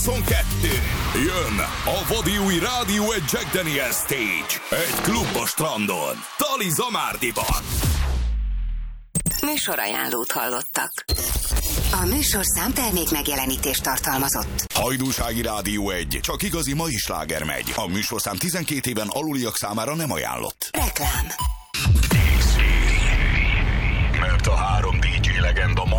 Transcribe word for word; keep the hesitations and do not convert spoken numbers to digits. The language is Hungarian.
huszonkettő. Jön a vadi új rádió egy Jack Daniel Stage. Egy klub a strandon. Tali Zamárdiban. Műsorajánlót hallottak. A műsorszám termék megjelenítést tartalmazott. Hajdúsági Rádió egy. Csak igazi mai sláger megy. A műsorszám tizenkét éven aluliak számára nem ajánlott. Reklám. Mert a három dé dzsé legenda ma